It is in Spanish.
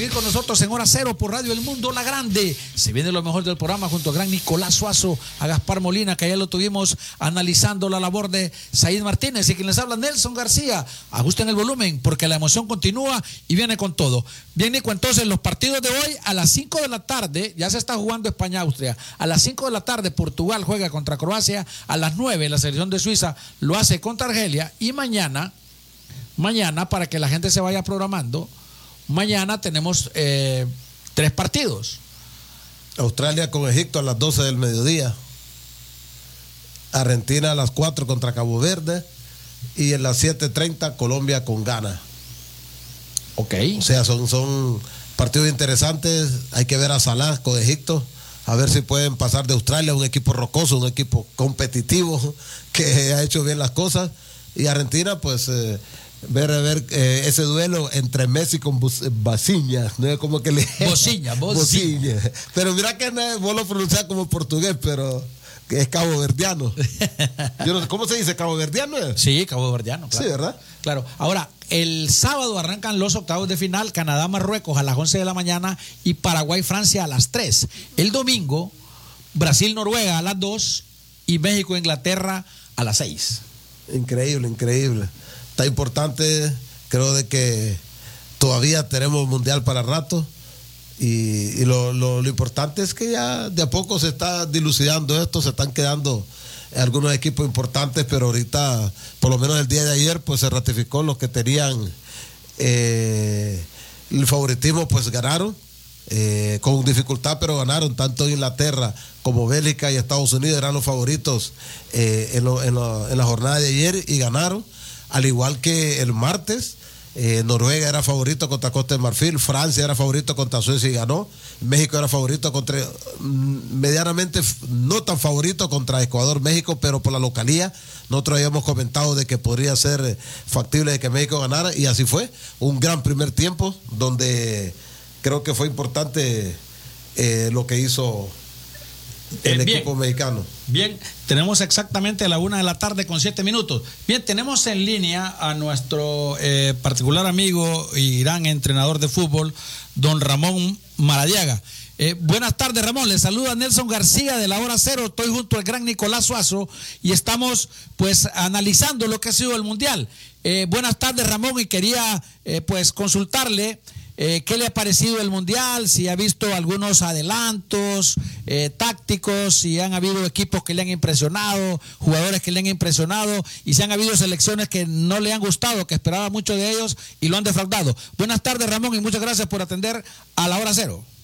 Con nosotros en Hora Cero por Radio El Mundo La Grande. Se viene lo mejor del programa junto a gran Nicolás Suazo, a Gaspar Molina, que ayer lo tuvimos analizando la labor de Said Martínez, y quien les habla, Nelson García. Ajusten el volumen porque la emoción continúa y viene con todo. Bien, Nico, entonces los partidos de hoy a las 5 de la tarde, ya se está jugando España-Austria. A las 5 de la tarde Portugal juega contra Croacia. A las 9 la selección de Suiza lo hace contra Argelia. Y mañana, para que la gente se vaya programando, mañana tenemos 3 partidos. Australia con Egipto a las 12 del mediodía. Argentina a las 4 contra Cabo Verde. Y en las 7:30 Colombia con Ghana. Ok. O sea, son partidos interesantes. Hay que ver a Salah con Egipto, a ver si pueden pasar de Australia, un equipo rocoso, un equipo competitivo que ha hecho bien las cosas. Y Argentina, pues ver ese duelo entre Messi con Bociña, ¿no? Como que le Bociña. Pero mira que vos lo pronunciás como portugués, pero que es caboverdiano. Yo no sé, ¿cómo se dice? ¿Caboverdiano? Sí, caboverdiano, claro. Sí, ¿verdad? Claro. Ahora, el sábado arrancan los octavos de final, Canadá-Marruecos a las 11 de la mañana y Paraguay-Francia a las 3. El domingo, Brasil-Noruega a las 2 y México-Inglaterra a las 6. Increíble. Está importante, creo de que todavía tenemos mundial para rato y lo importante es que ya de a poco se está dilucidando esto, se están quedando algunos equipos importantes, pero ahorita, por lo menos el día de ayer, pues se ratificó los que tenían el favoritismo, pues ganaron con dificultad, pero ganaron. Tanto Inglaterra como Bélgica y Estados Unidos eran los favoritos en la jornada de ayer y ganaron. Al igual que el martes, Noruega era favorito contra Costa de Marfil, Francia era favorito contra Suecia y ganó, México era favorito contra, medianamente no tan favorito contra Ecuador, México, pero por la localía. Nosotros habíamos comentado de que podría ser factible de que México ganara, y así fue. Un gran primer tiempo, donde creo que fue importante lo que hizo el equipo mexicano. Bien, tenemos exactamente a la 1 de la tarde con 7 minutos. Bien, tenemos en línea a nuestro particular amigo y gran entrenador de fútbol, don Ramón Maradiaga. Buenas tardes, Ramón. Le saluda Nelson García de la Hora Cero. Estoy junto al gran Nicolás Suazo y estamos pues analizando lo que ha sido el Mundial. Buenas tardes, Ramón, y quería pues consultarle ¿qué le ha parecido el Mundial? Si ha visto algunos adelantos tácticos, si han habido equipos que le han impresionado, jugadores que le han impresionado, y si han habido selecciones que no le han gustado, que esperaba mucho de ellos y lo han defraudado. Buenas tardes, Ramón, y muchas gracias por atender a la Hora Cero.